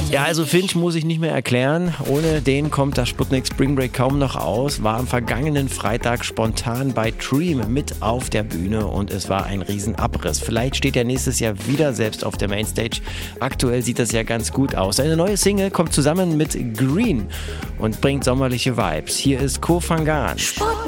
Ja, also Finch muss ich nicht mehr erklären. Ohne den kommt das Sputnik Spring Break kaum noch aus. War am vergangenen Freitag spontan bei Dream mit auf der Bühne und es war ein Riesenabriss. Vielleicht steht er nächstes Jahr wieder selbst auf der Mainstage. Aktuell sieht das ja ganz gut aus. Eine neue Single kommt zusammen mit Green und bringt sommerliche Vibes. Hier ist Koh Phangan. Sputnik.